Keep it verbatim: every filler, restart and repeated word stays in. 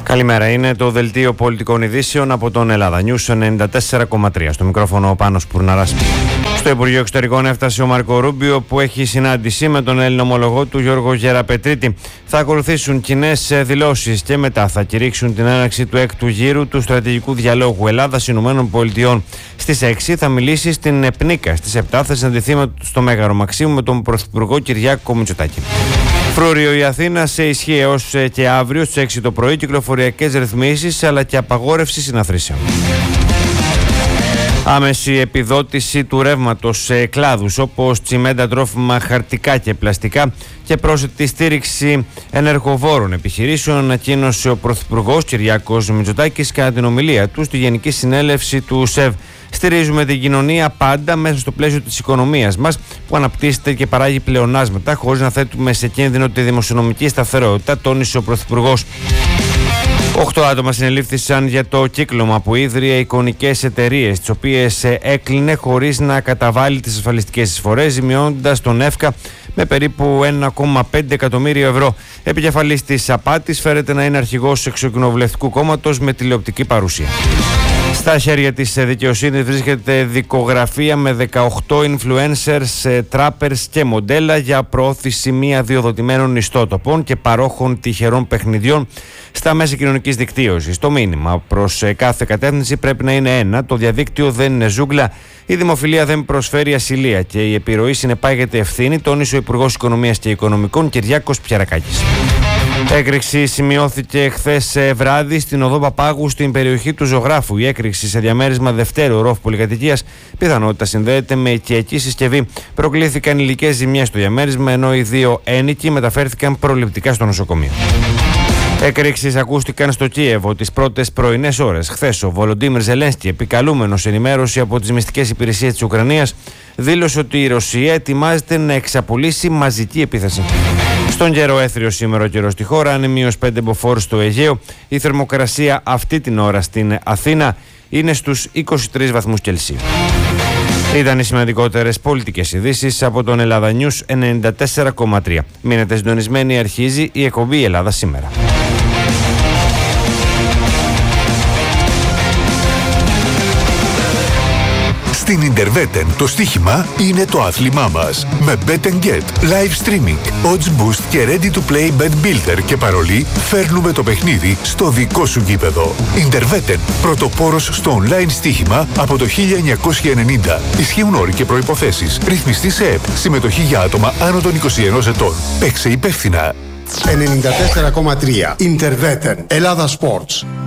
Καλημέρα, είναι το δελτίο πολιτικών ειδήσεων από τον Ελλάδα News ενενήντα τέσσερα κόμμα τρία. Στο μικρόφωνο ο Πάνος Πουρναράς. Στο Υπουργείο Εξωτερικών έφτασε ο Μάρκο Ρούμπιο, που έχει συνάντηση με τον Έλληνα ομολογό του Γιώργο Γεραπετρίτη. Θα ακολουθήσουν κοινές δηλώσεις και μετά θα κηρύξουν την έναρξη του έκτου γύρου του στρατηγικού διαλόγου Ελλάδας-Ηνωμένων Πολιτειών. Στις έξι θα μιλήσει στην Πνίκα. Στις επτά θα συναντηθεί στο Μέγαρο Μαξίμου με τον Πρωθυπουργό Κυριάκο Μητσοτάκη. Φρούριο η Αθήνα σε ισχύ έως και αύριο στις έξι το πρωί, κυκλοφοριακές ρυθμίσεις αλλά και απαγόρευση συναθρήσεων. Άμεση επιδότηση του ρεύματος σε κλάδους όπως τσιμέντα, τρόφιμα, χαρτικά και πλαστικά και πρόσθετη στήριξη ενεργοβόρων επιχειρήσεων, ανακοίνωσε ο Πρωθυπουργός Κυριάκος Μητσοτάκης κατά την ομιλία του στη Γενική Συνέλευση του ΣΕΒ. Στηρίζουμε την κοινωνία πάντα μέσα στο πλαίσιο της οικονομίας μας, που αναπτύσσεται και παράγει πλεονάσματα, χωρίς να θέτουμε σε κίνδυνο τη δημοσιονομική σταθερότητα, τόνισε ο Πρωθυπουργός. Οχτώ άτομα συνελήφθησαν για το κύκλωμα που ίδρυε εικονικές εταιρείες, τις οποίες έκλεινε χωρίς να καταβάλει τις ασφαλιστικές εισφορές, ζημιώνοντας τον ΕΦΚΑ με περίπου ένα κόμμα πέντε εκατομμύριο ευρώ. Επικεφαλής της απάτης φέρεται να είναι αρχηγός εξοκοινοβουλευτικού κόμματος με τηλεοπτική παρουσία. Στα χέρια της δικαιοσύνης βρίσκεται δικογραφία με δεκαοκτώ influencers, trappers και μοντέλα για προώθηση μη αδειοδοτημένων ιστότοπων και παρόχων τυχερών παιχνιδιών στα μέσα κοινωνικής δικτύωσης. Το μήνυμα προς κάθε κατεύθυνση πρέπει να είναι ένα: το διαδίκτυο δεν είναι ζούγκλα, η δημοφιλία δεν προσφέρει ασυλία και η επιρροή συνεπάγεται ευθύνη, τόνισε ο Υπουργός Οικονομίας και Οικονομικών Κυριάκος Πιερακάκης. Έκρηξη σημειώθηκε χθες βράδυ στην οδό Παπάγου στην περιοχή του Ζωγράφου. Η έκρηξη σε διαμέρισμα δευτέρου ορόφου πολυκατοικίας πιθανότητα συνδέεται με οικιακή συσκευή. Προκλήθηκαν υλικές ζημιές στο διαμέρισμα, ενώ οι δύο ένοικοι μεταφέρθηκαν προληπτικά στο νοσοκομείο. Εκρήξεις ακούστηκαν στο Κίεβο τις πρώτες πρωινές ώρες. Χθες ο Βολοντίμιρ Ζελένσκι, επικαλούμενος ενημέρωση από τις μυστικές υπηρεσίες της Ουκρανίας, δήλωσε ότι η Ρωσία ετοιμάζεται να εξαπολύσει μαζική επίθεση. Στον καιρό έθριο σήμερα ο καιρός στη χώρα, είναι μείος πέντε μποφόρ στο Αιγαίο. Η θερμοκρασία αυτή την ώρα στην Αθήνα είναι στους είκοσι τρεις βαθμούς Κελσίου. Ήταν οι σημαντικότερες πολιτικές ειδήσεις από τον Ελλάδα News ενενήντα τέσσερα κόμμα τρία. Μείνετε συντονισμένοι, αρχίζει η εκπομπή Ελλάδα σήμερα. Στην Ιντερβέτεν το στοίχημα είναι το άθλημά μας. Με Bet and Get, live streaming, odds boost και ready to play bet builder και παρολί, φέρνουμε το παιχνίδι στο δικό σου γήπεδο. Ιντερβέτεν, πρωτοπόρος στο online στοίχημα από το χίλια εννιακόσια ενενήντα. Ισχύουν όροι και προϋποθέσεις. Ρυθμιστή σε ΕΠ. Συμμετοχή για άτομα άνω των είκοσι ενός ετών. Παίξε υπεύθυνα. ενενήντα τέσσερα κόμμα τρία Ιντερβέτεν. Ελλάδα Sports.